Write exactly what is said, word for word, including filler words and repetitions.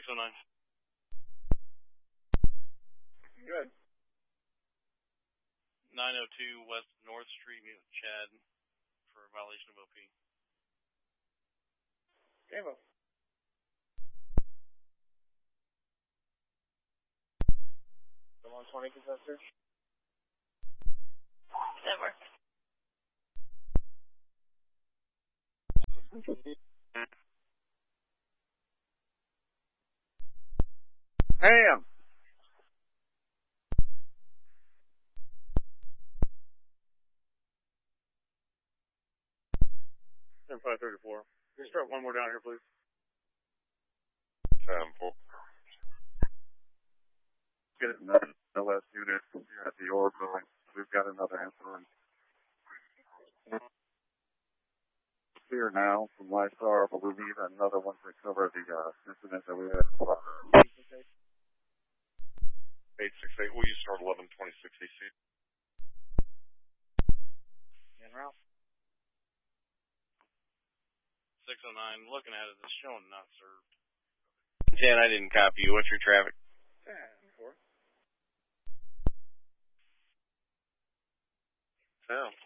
six oh nine. Good. nine oh two West North Street, meet with Chad for a violation of O P. Bravo. one twenty Professor. That works. Ham. ten five thirty-four. Can you start one more down here, please? ten four. Get another L S unit here at the orbital. We've got another answer. Here now from Lysar, but we need another one to cover the uh, incident that we had. eight six eight, will you start eleven twenty-six E C? En route. six oh nine, looking at it, it's showing not served. ten, I didn't copy you. What's your traffic? ten four. ten.